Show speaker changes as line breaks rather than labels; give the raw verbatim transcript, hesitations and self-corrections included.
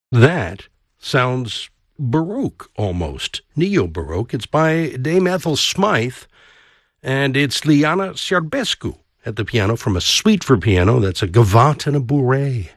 That sounds Baroque almost, neo-Baroque. It's by Dame Ethel Smythe, and it's Liana Serbescu at the piano from a suite for piano. That's a Gavotte and a Bourrée.